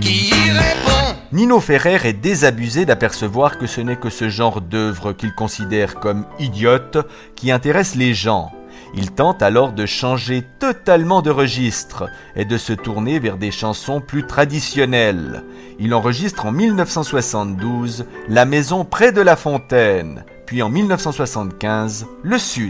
qui y répond. Nino Ferrer est désabusé d'apercevoir que ce n'est que ce genre d'œuvre qu'il considère comme idiote qui intéresse les gens. Il tente alors de changer totalement de registre et de se tourner vers des chansons plus traditionnelles. Il enregistre en 1972 La maison près de la fontaine, puis en 1975 Le Sud.